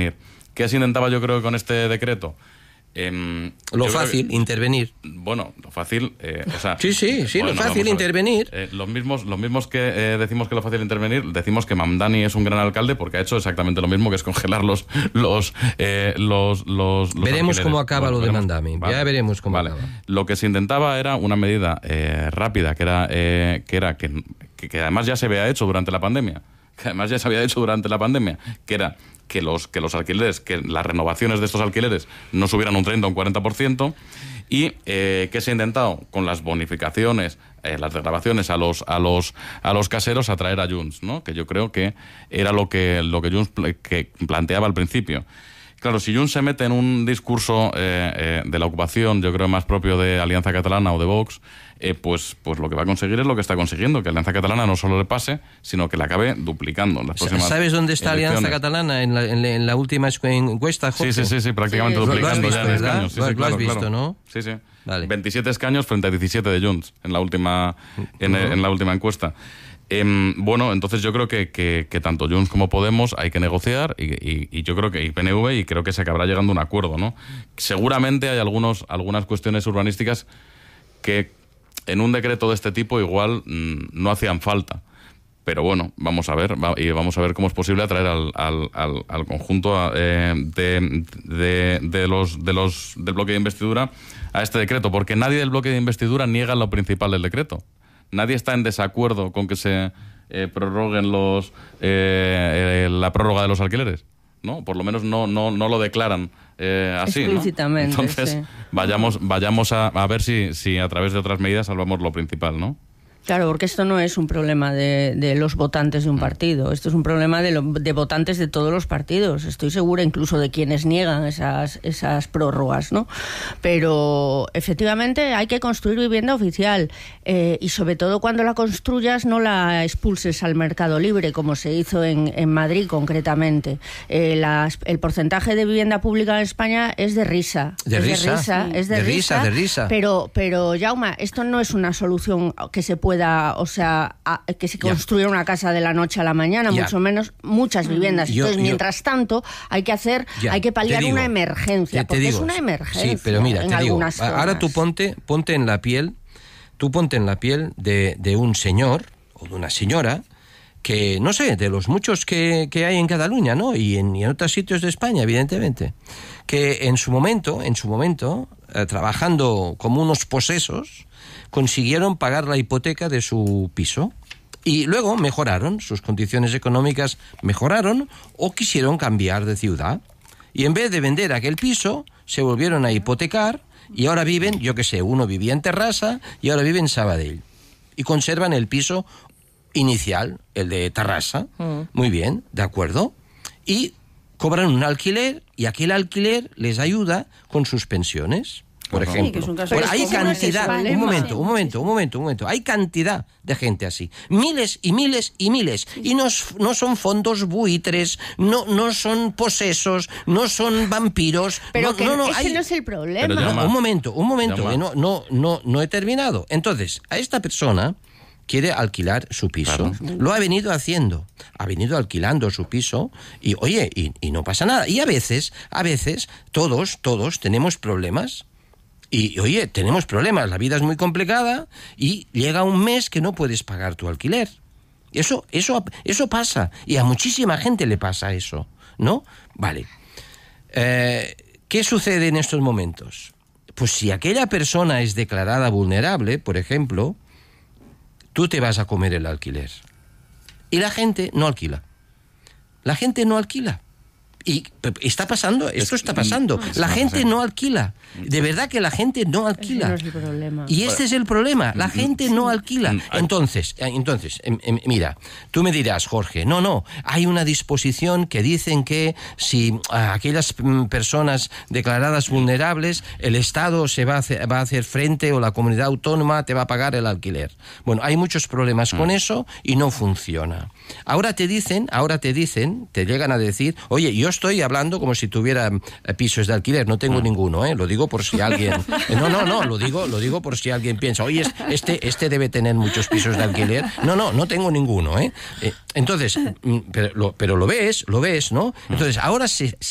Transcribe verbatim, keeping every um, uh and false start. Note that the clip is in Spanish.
intervenir. ¿Qué se intentaba yo creo con este decreto? Eh, lo fácil, que, intervenir. Bueno, lo fácil... Eh, o sea, sí, sí, sí, bueno, lo fácil, intervenir. Eh, los, mismos, los mismos que eh, decimos que lo fácil intervenir, decimos que Mamdani es un gran alcalde porque ha hecho exactamente lo mismo, que es congelar los... los, eh, los, los, los veremos alquileres. cómo acaba bueno, lo veremos, de Mamdani, vale, ya veremos cómo vale. acaba. Lo que se intentaba era una medida eh, rápida, que era, eh, que, era que, que, que además ya se había hecho durante la pandemia, que además ya se había hecho durante la pandemia, que era... que los, que los alquileres, que las renovaciones de estos alquileres no subieran un treinta o un cuarenta por ciento y eh, que se ha intentado con las bonificaciones, eh, las desgravaciones a los, a los, a los caseros atraer a Junts, ¿no? Que yo creo que era lo que, lo que Junts pl- que planteaba al principio. Claro, si Junts se mete en un discurso eh, eh, de la ocupación, yo creo más propio de Alianza Catalana o de Vox, eh, pues, pues lo que va a conseguir es lo que está consiguiendo, que Alianza Catalana no solo le pase, sino que la acabe duplicando en las próximas ¿Sabes dónde está elecciones. Alianza Catalana en la, en la, en la última encuesta, Jorge? Sí, sí, sí, sí prácticamente sí, duplicando visto, ya en escaños. Sí, lo, sí, lo claro, has visto, claro. ¿no? Sí, sí. Vale. veintisiete escaños frente a diecisiete de Junts en la última, en, uh-huh. en la última encuesta. Eh, bueno, entonces yo creo que, que, que tanto Junts como Podemos hay que negociar y, y, y yo creo que y P N V y creo que se acabará llegando a un acuerdo, ¿no? Seguramente hay algunos algunas cuestiones urbanísticas que en un decreto de este tipo igual mmm, no hacían falta, pero bueno, vamos a ver va, y vamos a ver cómo es posible atraer al, al, al, al conjunto eh, de, de, de los de los del bloque de investidura a este decreto, porque nadie del bloque de investidura niega lo principal del decreto. Nadie está en desacuerdo con que se eh, prorroguen los eh, eh, la prórroga de los alquileres, ¿no? Por lo menos no no no lo declaran eh, así, explícitamente, ¿no? Entonces, sí. vayamos vayamos a, a ver si si a través de otras medidas salvamos lo principal, ¿no? Claro, porque esto no es un problema de, de los votantes de un partido, esto es un problema de, lo, de votantes de todos los partidos. Estoy segura incluso de quienes niegan esas, esas prórrogas, ¿no? Pero efectivamente hay que construir vivienda oficial eh, y sobre todo cuando la construyas no la expulses al mercado libre, como se hizo en, en Madrid concretamente. Eh, las, el porcentaje de vivienda pública en España es de risa. De es risa, de risa, sí. es de, de risa, risa, de risa. Pero, pero Jaume, esto no es una solución que se pueda o sea, a, que se construya una casa de la noche a la mañana, ya. mucho menos muchas viviendas. Yo, Entonces, yo, mientras tanto, hay que hacer, ya, hay que paliar digo, una emergencia, te, te porque digo, es una emergencia. Sí, pero mira, en te digo, algunas zonas. ahora tú ponte, ponte en la piel, tú ponte en la piel de, de un señor o de una señora que, no sé, de los muchos que, que hay en Cataluña, ¿no? Y en, y en otros sitios de España, evidentemente, que en su momento, en su momento, eh, trabajando como unos posesos, consiguieron pagar la hipoteca de su piso y luego mejoraron, sus condiciones económicas mejoraron o quisieron cambiar de ciudad y en vez de vender aquel piso se volvieron a hipotecar y ahora viven, yo qué sé, uno vivía en Terrassa y ahora vive en Sabadell y conservan el piso inicial, el de Terrassa, mm. muy bien, de acuerdo, y cobran un alquiler y aquel alquiler les ayuda con sus pensiones. Por ejemplo, sí, pero hay cantidad, un momento, un momento, un momento, un momento, hay cantidad de gente así, miles y miles y miles, y no, no son fondos buitres, no, no son posesos, no son vampiros, pero no, que no, no, ese hay... no es el problema. No, un momento, un momento, que no, no, no, no he terminado. Entonces, a esta persona quiere alquilar su piso, claro. Lo ha venido haciendo, ha venido alquilando su piso y oye, y, y no pasa nada. Y a veces, a veces, todos, todos tenemos problemas. Y, oye, tenemos problemas, la vida es muy complicada y llega un mes que no puedes pagar tu alquiler. Eso, eso, eso pasa, y a muchísima gente le pasa eso, ¿no? Vale. Eh, ¿Qué sucede en estos momentos? Pues si aquella persona es declarada vulnerable, por ejemplo, tú te vas a comer el alquiler. Y la gente no alquila. La gente no alquila. Y está pasando, esto está pasando. La gente no alquila. De verdad que la gente no alquila. Ese no es el problema. Y este es el problema. La gente no alquila. Entonces, entonces, mira, tú me dirás, Jorge, no, no, hay una disposición que dicen que si a aquellas personas declaradas vulnerables, el Estado se va a hacer, va a hacer frente o la comunidad autónoma te va a pagar el alquiler. Bueno, hay muchos problemas con eso y no funciona. Ahora te dicen, ahora te dicen, te llegan a decir, oye, yo estoy hablando como si tuviera pisos de alquiler, no tengo ninguno, ¿eh? Lo digo por si alguien... No, no, no, lo digo, lo digo por si alguien piensa, oye, este, este debe tener muchos pisos de alquiler. No, no, no tengo ninguno, ¿eh? Entonces, pero lo, pero lo ves, lo ves, ¿no? Entonces, ahora se,